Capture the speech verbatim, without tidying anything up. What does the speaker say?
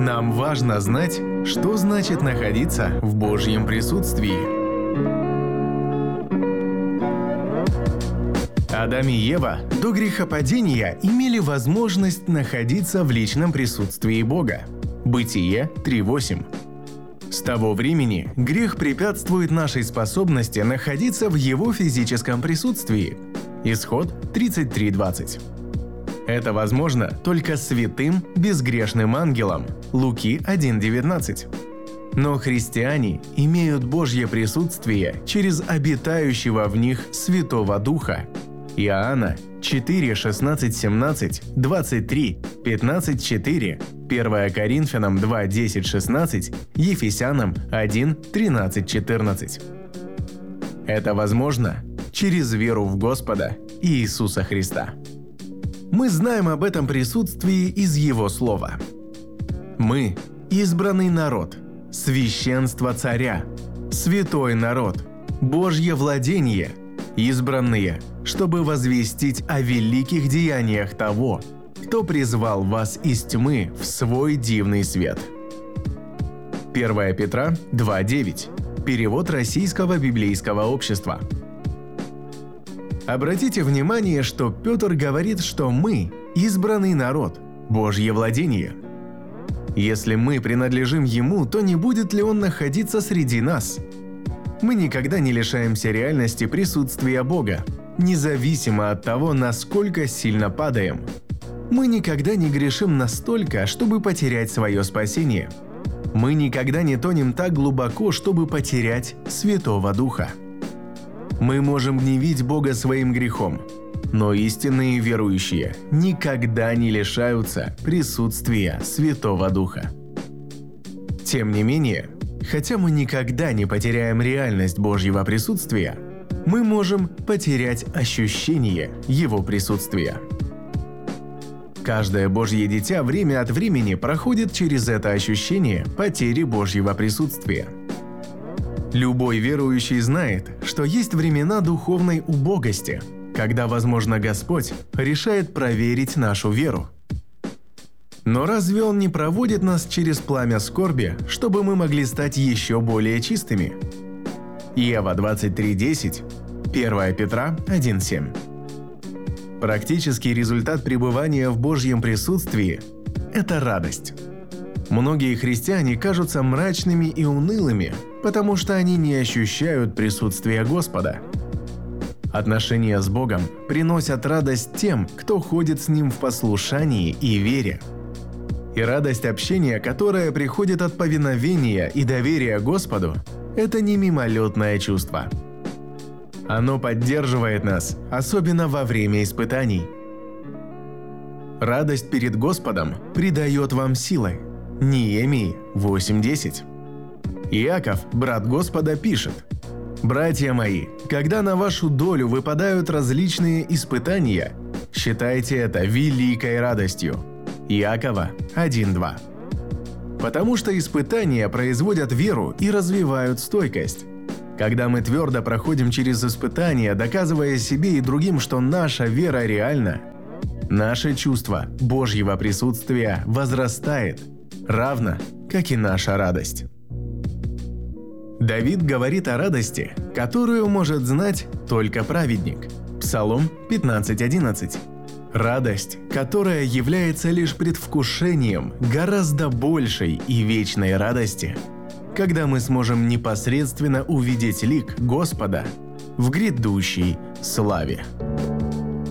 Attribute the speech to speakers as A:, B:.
A: Нам важно знать, что значит находиться в Божьем присутствии. Адам и Ева до грехопадения имели возможность находиться в личном присутствии Бога. Бытие три восемь. С того времени грех препятствует нашей способности находиться в его физическом присутствии. Исход тридцать три двадцать. Это возможно только святым, безгрешным ангелом. Луки один девятнадцать. Но христиане имеют Божье присутствие через обитающего в них Святого Духа. Иоанна четыре шестнадцать семнадцать, двадцать три пятнадцать четыре, первое Коринфянам два десять шестнадцать, Ефесянам один тринадцать четырнадцать. Это возможно через веру в Господа Иисуса Христа. Мы знаем об этом присутствии из Его Слова. Мы – избранный народ, священство царя, святой народ, Божье владение, избранные, чтобы возвестить о великих деяниях того, кто призвал вас из тьмы в свой дивный свет. первое Петра два девять. Перевод Российского библейского общества. Обратите внимание, что Петр говорит, что мы – избранный народ, Божье владение. Если мы принадлежим Ему, то не будет ли Он находиться среди нас? Мы никогда не лишаемся реальности присутствия Бога, независимо от того, насколько сильно падаем. Мы никогда не грешим настолько, чтобы потерять свое спасение. Мы никогда не тонем так глубоко, чтобы потерять Святого Духа. Мы можем гневить Бога своим грехом, но истинные верующие никогда не лишаются присутствия Святого Духа. Тем не менее, хотя мы никогда не потеряем реальность Божьего присутствия, мы можем потерять ощущение Его присутствия. Каждое Божье дитя время от времени проходит через это ощущение потери Божьего присутствия. Любой верующий знает, что есть времена духовной убогости, когда, возможно, Господь решает проверить нашу веру. Но разве Он не проводит нас через пламя скорби, чтобы мы могли стать еще более чистыми? Иова двадцать три десять, первое Петра один семь. Практический результат пребывания в Божьем присутствии – это радость. Многие христиане кажутся мрачными и унылыми, потому что они не ощущают присутствия Господа. Отношения с Богом приносят радость тем, кто ходит с Ним в послушании и вере. И радость общения, которая приходит от повиновения и доверия Господу, это не мимолетное чувство. Оно поддерживает нас, особенно во время испытаний. Радость перед Господом придает вам силы. Неемии восемь десять. Иаков, брат Господа, пишет: «Братья мои, когда на вашу долю выпадают различные испытания, считайте это великой радостью». Иакова один два. Потому что испытания производят веру и развивают стойкость. Когда мы твердо проходим через испытания, доказывая себе и другим, что наша вера реальна, наше чувство Божьего присутствия возрастает, равно как и наша радость. Давид говорит о радости, которую может знать только праведник. Псалом пятнадцать одиннадцать. Радость, которая является лишь предвкушением гораздо большей и вечной радости, когда мы сможем непосредственно увидеть лик Господа в грядущей славе.